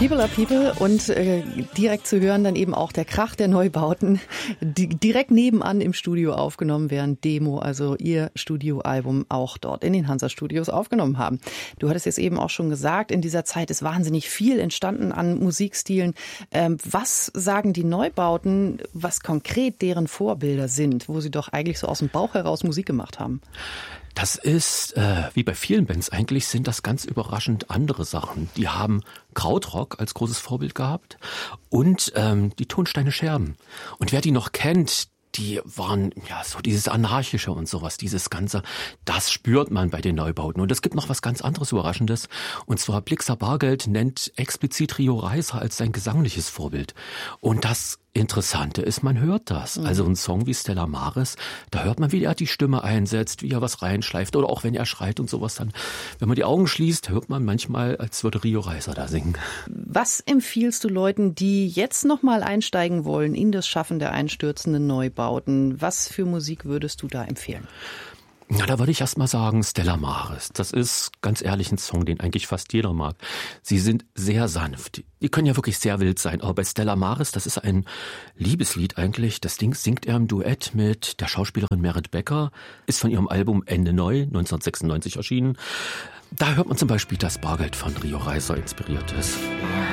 People are People und direkt zu hören dann eben auch der Krach der Neubauten, die direkt nebenan im Studio aufgenommen werden. Demo, also ihr Studioalbum auch dort in den Hansa-Studios aufgenommen haben. Du hattest jetzt eben auch schon gesagt, in dieser Zeit ist wahnsinnig viel entstanden an Musikstilen. Was sagen die Neubauten, was konkret deren Vorbilder sind, wo sie doch eigentlich so aus dem Bauch heraus Musik gemacht haben? Das ist, wie bei vielen Bands eigentlich, sind das ganz überraschend andere Sachen. Die haben Krautrock als großes Vorbild gehabt und die Tonsteine Scherben. Und wer die noch kennt, die waren ja so dieses Anarchische und sowas, dieses Ganze, das spürt man bei den Neubauten. Und es gibt noch was ganz anderes Überraschendes. Und zwar Blixa Bargeld nennt explizit Rio Reiser als sein gesangliches Vorbild. Und das Interessante ist, man hört das. Also ein Song wie Stella Maris, da hört man, wie er die Stimme einsetzt, wie er was reinschleift oder auch wenn er schreit und sowas dann. Wenn man die Augen schließt, hört man manchmal, als würde Rio Reiser da singen. Was empfiehlst du Leuten, die jetzt noch mal einsteigen wollen in das Schaffen der einstürzenden Neubauten? Was für Musik würdest du da empfehlen? Na, da würde ich erst mal sagen, Stella Maris. Das ist ganz ehrlich ein Song, den eigentlich fast jeder mag. Sie sind sehr sanft. Die können ja wirklich sehr wild sein. Aber bei Stella Maris, das ist ein Liebeslied eigentlich. Das Ding singt er im Duett mit der Schauspielerin Merit Becker. Ist von ihrem Album Ende Neu, 1996 erschienen. Da hört man zum Beispiel, dass Bargeld von Rio Reiser inspiriert ist.